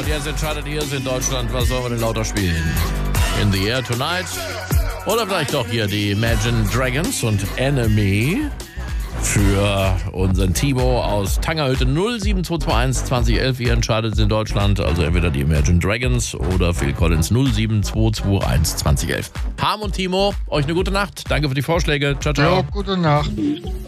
Und jetzt entscheidet ihr es in Deutschland, was sollen wir denn lauter spielen? In the Air Tonight? Oder vielleicht doch hier die Imagine Dragons und Enemy für unseren Timo aus Tangerhütte 07221 2011. Ihr entscheidet es in Deutschland, also entweder die Imagine Dragons oder Phil Collins 07221 2011. Harm und Timo, euch eine gute Nacht. Danke für die Vorschläge. Ciao, ciao. Ja, gute Nacht.